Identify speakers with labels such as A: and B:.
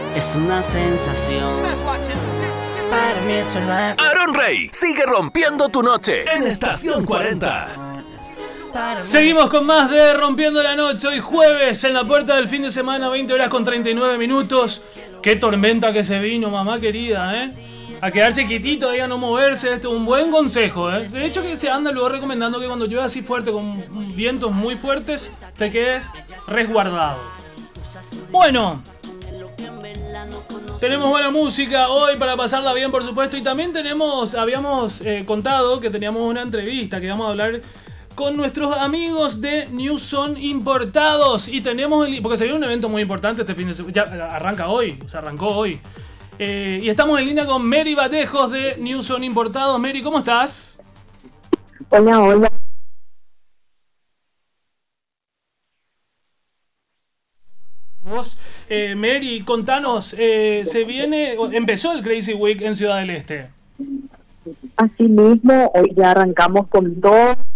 A: es una sensación. Para mí eso no es.
B: Aaron Rey sigue rompiendo tu noche en Estación 40.
C: Seguimos con más de Rompiendo la Noche. Hoy jueves, en la puerta del fin de semana, 20 horas con 39 minutos. Qué tormenta que se vino, mamá querida, ¿eh? A quedarse quietito, a no moverse. Este es un buen consejo, ¿eh? De hecho, que se anda luego recomendando que cuando llueve así fuerte, con vientos muy fuertes, te quedes resguardado. Bueno, tenemos buena música hoy para pasarla bien, por supuesto. Y también habíamos contado que teníamos una entrevista, que íbamos a hablar con nuestros amigos de New Son Importados. Y tenemos porque se viene un evento muy importante este fin de semana. Ya arrancó hoy. Y estamos en línea con Mary Batejos de New Son Importados. Mary, ¿cómo estás?
D: Hola.
C: Vos, Mary, contanos, empezó el Crazy Week en Ciudad del Este.
D: Así mismo, hoy ya arrancamos con todo